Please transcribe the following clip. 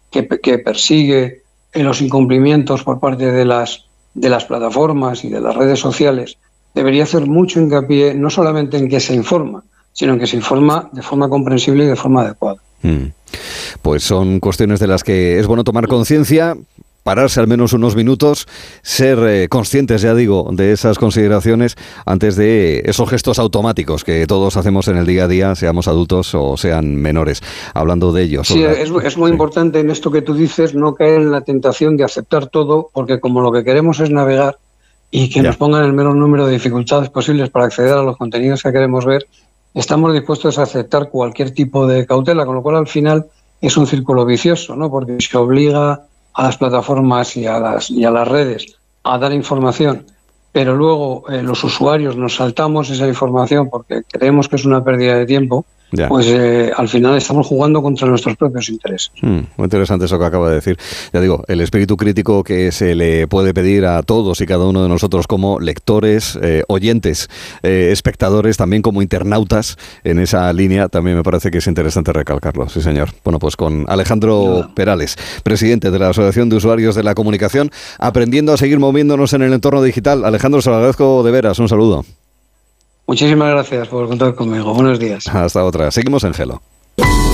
que persigue los incumplimientos por parte de las plataformas y de las redes sociales, debería hacer mucho hincapié no solamente en que se informa, sino en que se informa de forma comprensible y de forma adecuada. Pues son cuestiones de las que es bueno tomar conciencia, pararse al menos unos minutos, ser conscientes, ya digo, de esas consideraciones antes de esos gestos automáticos que todos hacemos en el día a día, seamos adultos o sean menores. Hablando de ellos. Sí, es muy importante en esto que tú dices no caer en la tentación de aceptar todo, porque como lo que queremos es navegar y que nos pongan el menor número de dificultades posibles para acceder a los contenidos que queremos ver, estamos dispuestos a aceptar cualquier tipo de cautela, con lo cual al final es un círculo vicioso, ¿no? Porque se obliga a las plataformas y a las redes a dar información, pero luego los usuarios nos saltamos esa información porque creemos que es una pérdida de tiempo. Pues al final estamos jugando contra nuestros propios intereses. Muy interesante eso que acaba de decir. Ya digo, el espíritu crítico que se le puede pedir a todos y cada uno de nosotros como lectores, oyentes, espectadores, también como internautas en esa línea, también me parece que es interesante recalcarlo. Sí, señor. Bueno, pues con Alejandro Perales, presidente de la Asociación de Usuarios de la Comunicación, aprendiendo a seguir moviéndonos en el entorno digital. Alejandro, se lo agradezco de veras. Un saludo. Muchísimas gracias por contar conmigo. Buenos días. Hasta otra. Seguimos en Gelo.